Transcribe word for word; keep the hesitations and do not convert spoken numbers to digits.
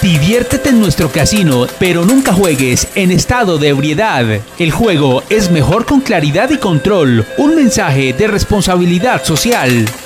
Diviértete en nuestro casino, pero nunca juegues en estado de ebriedad. El juego es mejor con claridad y control. Un mensaje de responsabilidad social.